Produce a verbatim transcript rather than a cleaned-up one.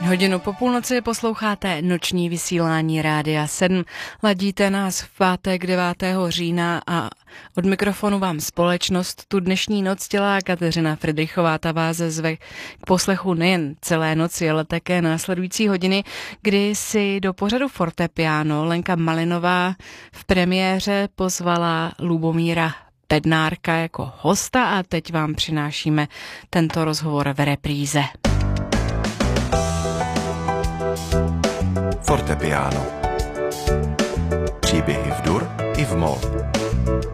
Hodinu po půlnoci posloucháte noční vysílání Rádia sedm. Ladíte nás v pátek devátého října a od mikrofonu vám společnost tu dnešní noc dělá Kateřina Fridrichová. Ta vás zve k poslechu nejen celé noci, ale také následující hodiny, kdy si do pořadu Fortepiano Lenka Malinová v premiéře pozvala Lubomíra Bednárka jako hosta a teď vám přinášíme tento rozhovor v repríze. Fortepiano. Příběhy v dur i v moll.